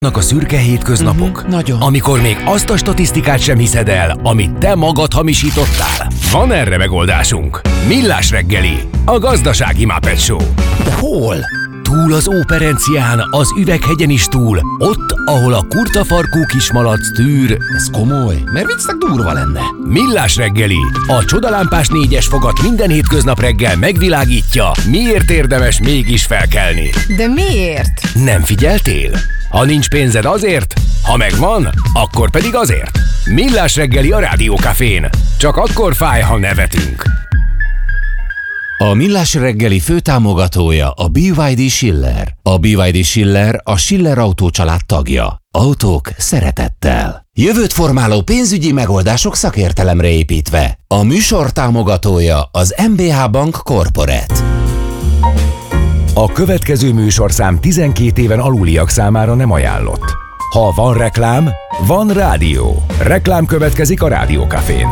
A szürke hétköznapok, nagyon. amikor még azt a statisztikát sem hiszed el, amit te magad hamisítottál. Van erre megoldásunk. Millás reggeli, a gazdasági Muppet Show. De hol? Túl az Óperencián, az Üveghegyen is túl, ott, ahol a kurtafarkú kismalac tűr. Ez komoly, mert viccnek durva lenne. Millás reggeli, a csodalámpás 4-es fogat minden hétköznap reggel megvilágítja, miért érdemes mégis felkelni. De miért? Nem figyeltél? Ha nincs pénzed azért, ha megvan, akkor pedig azért. Millás reggeli a Rádiókafén. Csak akkor fáj, ha nevetünk. A Millás reggeli főtámogatója a BYD Schiller. A BYD Schiller a Schiller Autó család tagja. Autók szeretettel. Jövőt formáló pénzügyi megoldások szakértelemre építve. A műsor támogatója az MBH Bank Corporate. A következő műsorszám 12 éven aluliak számára nem ajánlott. Ha van reklám, van rádió. Reklám következik a Rádiókafén.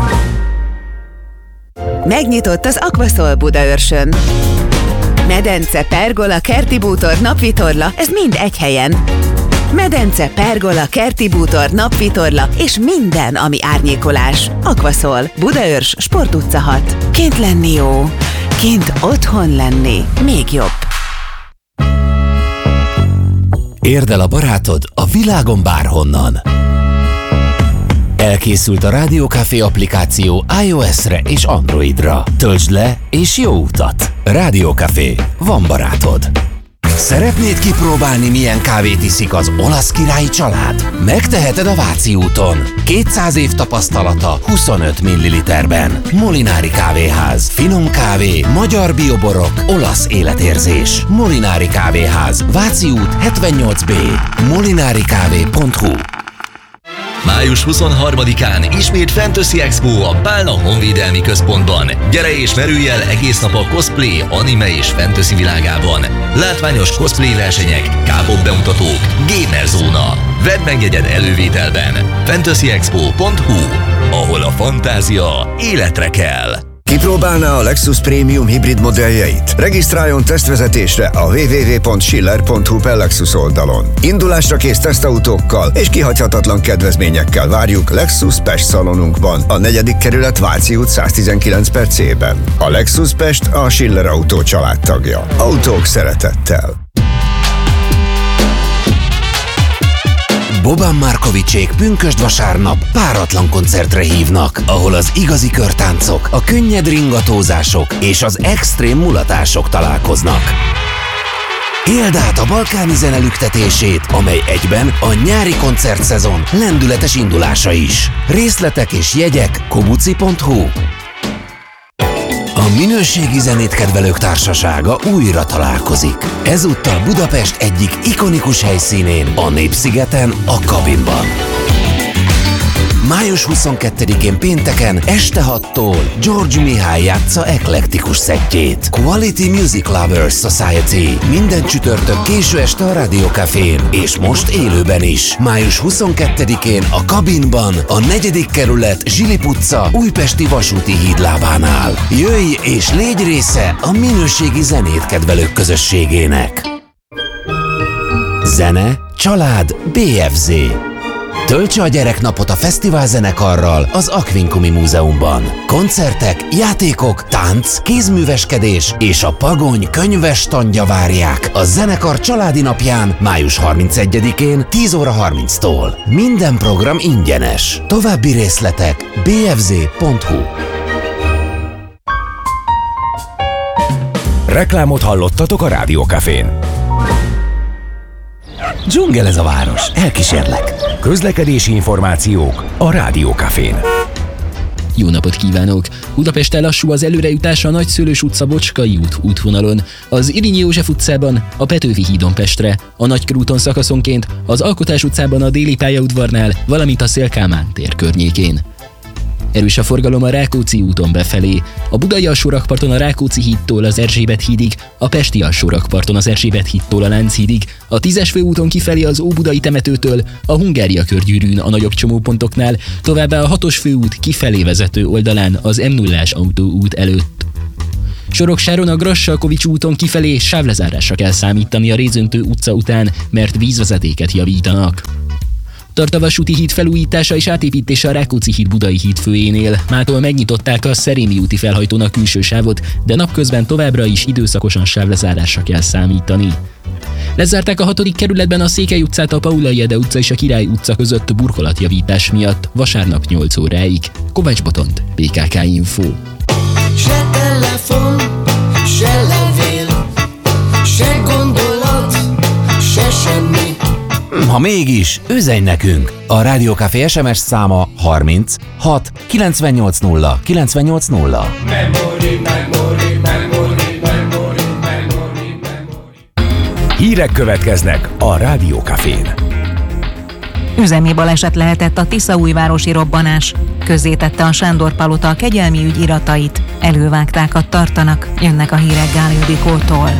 Megnyitott az Aquaszol Budaörsön. Medence, pergola, kerti bútor, napvitorla, ez mind egy helyen. Medence, pergola, kerti bútor, napvitorla és minden, ami árnyékolás. Aquaszol, Budaörs, Sport utca 6. Kint lenni jó, kint otthon lenni még jobb. Érd el a barátod a világon bárhonnan. Elkészült a Rádiókafé applikáció iOS-re és Androidra. Töltsd le és jó utat! Rádiókafé. Van barátod. Szeretnéd kipróbálni, milyen kávét iszik az olasz királyi család? Megteheted a Váci úton. 200 év tapasztalata 25 ml-ben. Molinári kávéház. Finom kávé, magyar bioborok, olasz életérzés. Molinári kávéház. Váci út 78B. molinarikávé.hu. Május 23-án ismét Fantasy Expo a Pálna Honvédelmi Központban. Gyere és merülj el egész nap a cosplay, anime és fantasy világában. Látványos cosplay versenyek, K-pop bemutatók, gamer zóna. Vedd meg jegyed elővételben. fantasyexpo.hu, ahol a fantázia életre kell. Kipróbálná a Lexus Premium hibrid modelljeit? Regisztráljon tesztvezetésre a www.schiller.hu per Lexus oldalon. Indulásra kész tesztautókkal és kihagyhatatlan kedvezményekkel várjuk Lexus Pest szalonunkban, a 4. kerület Váci út 119/C-ben. A Lexus Pest a Schiller Autó család tagja. Autók szeretettel. Boban Markovicsék pünkösd vasárnap páratlan koncertre hívnak, ahol az igazi körtáncok, a könnyed ringatózások és az extrém mulatások találkoznak. Éld át a balkáni zene lüktetését, amely egyben a nyári koncertszezon lendületes indulása is. Részletek és jegyek kobuci.hu. A minőségi zenét kedvelők társasága újra találkozik. Ezúttal Budapest egyik ikonikus helyszínén, a Népszigeten, a Kabinban. Május 22-én pénteken este 6-tól George Mihály játsza eklektikus szettjét. Quality Music Lovers Society. Minden csütörtök késő este a Rádiókafén, és most élőben is. Május 22-én a Kabinban, a 4. kerület Zsilip utca Újpesti vasúti hídlábánál. Jöjj és légy része a minőségi zenét kedvelők közösségének. Zene, család, BFZ. Töltse a gyereknapot a fesztiválzenekarral az Aquincumi Múzeumban. Koncertek, játékok, tánc, kézműveskedés és a Pagony könyves standja várják a zenekar családi napján május 31-én 10:30-tól. Minden program ingyenes. További részletek bfz.hu. Reklámot hallottatok a Rádiókafén. Dzsungel ez a város, elkísérlek. Közlekedési információk a Rádiókafén. Jó napot kívánok! Budapesten lassú az előrejutás a Nagyszőlős utca Bocskai út útvonalon, az Irinyi József utcában a Petőfi hídon Pestre, a Nagykörúton szakaszonként az Alkotás utcában a Déli pályaudvarnál, valamint a Széll-Kálmán tér környékén. Erős a forgalom a Rákóczi úton befelé, a Budai alsórakparton a Rákóczi hídtól az Erzsébet hídig, a Pesti alsórakparton az Erzsébet hídtól a Lánchídig, a 10-es főúton kifelé az Óbudai temetőtől, a Hungária körgyűrűn a nagyobb csomópontoknál, továbbá a 6-os főút kifelé vezető oldalán az M0-ás autóút előtt. Soroksáron a Grassalkovics úton kifelé sávlezárásra kell számítani a Rézöntő utca után, mert vízvezetéket javítanak. Tart a vasúti híd felújítása és átépítése a Rákóczi híd Budai híd főjénél. Mától megnyitották a Szerémi úti felhajtónak külső sávot, de napközben továbbra is időszakosan sávlezárásra kell számítani. Lezárták a 6. kerületben a Székely utcát, a Paulai Ede utca és a Király utca között burkolatjavítás miatt vasárnap 8 óráig. Kovács Botont, PKK Info. Se telefon, se levél, se gondolat, se semmi. Ha mégis, üzenj nekünk! A Rádió Café SMS száma 30 6 980 980. Hírek következnek a Rádió Cafén. Üzemi baleset lehetett a tiszaújvárosi robbanás. Közzétette a Sándor Palota a kegyelmi ügy iratait. Elővágtákat tartanak, jönnek a hírek Gál Ildikótól.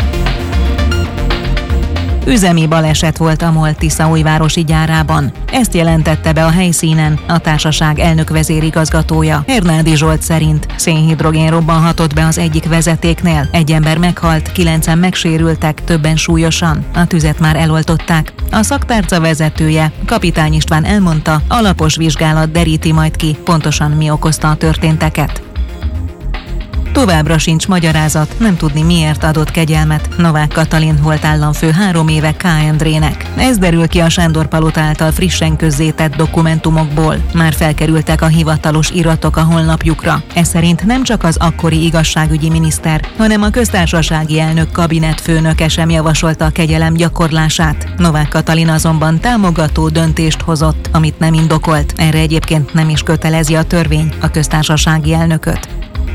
Üzemi baleset volt a MOL tiszaújvárosi gyárában. Ezt jelentette be a helyszínen a társaság elnök vezérigazgatója. Hernádi Zsolt szerint szénhidrogén robbanhatott be az egyik vezetéknél. Egy ember meghalt, 9-en megsérültek, többen súlyosan. A tüzet már eloltották. A szaktárca vezetője, Kapitány István elmondta, alapos vizsgálat deríti majd ki, pontosan mi okozta a történteket. Továbbra sincs magyarázat, nem tudni miért adott kegyelmet Novák Katalin volt államfő 3 éve K. Endrének. Ez derül ki a Sándor Palota által frissen közzétett dokumentumokból. Már felkerültek a hivatalos iratok a honlapjukra. Ez szerint nem csak az akkori igazságügyi miniszter, hanem a köztársasági elnök kabinetfőnöke sem javasolta a kegyelem gyakorlását. Novák Katalin azonban támogató döntést hozott, amit nem indokolt. Erre egyébként nem is kötelezi a törvény a köztársasági elnököt.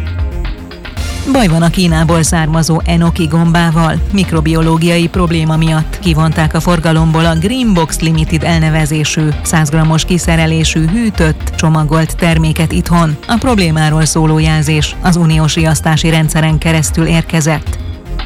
Baj van a Kínából származó enoki gombával. Mikrobiológiai probléma miatt kivonták a forgalomból a Greenbox Limited elnevezésű 100 g-os kiszerelésű hűtött, csomagolt terméket itthon. A problémáról szóló jelzés az uniós riasztási rendszeren keresztül érkezett.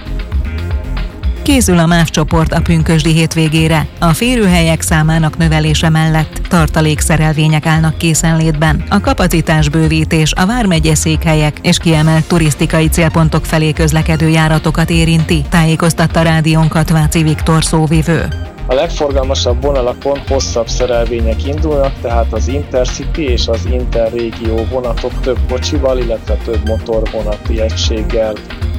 Készül a MÁV csoport a pünkösdi hétvégére. A férőhelyek számának növelése mellett tartalékszerelvények állnak készenlétben. A kapacitásbővítés a vármegye székhelyek és kiemelt turisztikai célpontok felé közlekedő járatokat érinti, tájékoztatta rádiónkat Váci Viktor szóvivő. A legforgalmasabb vonalakon hosszabb szerelvények indulnak, tehát az Intercity és az Interrégió vonatok több kocsival, illetve több motorvonati egységgel.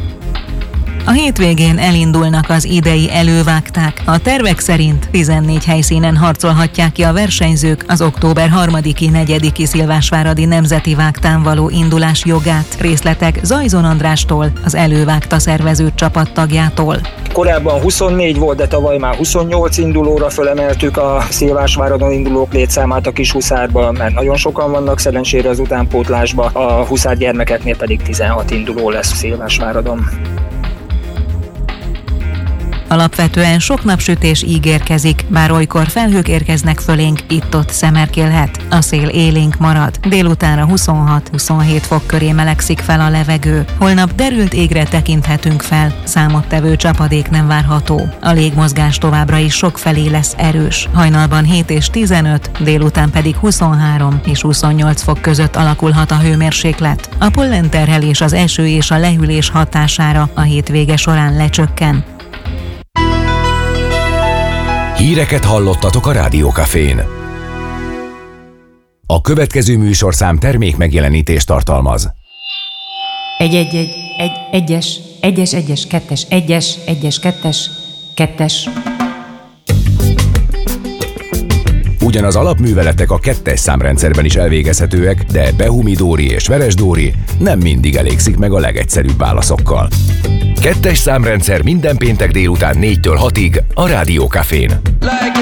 A hétvégén elindulnak az idei elővágták. A tervek szerint 14 helyszínen harcolhatják ki a versenyzők az október 3-i-4-i Szilvásváradi Nemzeti Vágtán való indulás jogát. Részletek Zajzon Andrástól, az elővágta szervező csapattagjától. Korábban 24 volt, de tavaly már 28 indulóra fölemeltük a Szilvásváradon indulók létszámát a Kishuszárba, mert nagyon sokan vannak szerencsére az utánpótlásba, a huszár gyermekeknél pedig 16 induló lesz Szilvásváradon. Alapvetően sok napsütés ígérkezik, bár olykor felhők érkeznek fölénk, itt-ott szemerkélhet. A szél élénk marad. Délutánra 26-27 fok köré melegszik fel a levegő. Holnap derült égre tekinthetünk fel, számottevő csapadék nem várható. A légmozgás továbbra is sokfelé lesz erős. Hajnalban 7 és 15, délután pedig 23 és 28 fok között alakulhat a hőmérséklet. A pollenterhelés, az eső és a lehűlés hatására a hétvége során lecsökken. Híreket hallottatok a Rádió Cafén. A következő műsorszám termék megjelenítést tartalmaz. Egyes, kettes. Ugyanaz alapműveletek a 2-es számrendszerben is elvégezhetőek, de Behumi-Dóri és Veres-Dóri nem mindig elégszik meg a legegyszerűbb válaszokkal. 2-es számrendszer minden péntek délután 4-től 6-ig a Rádió Cafén.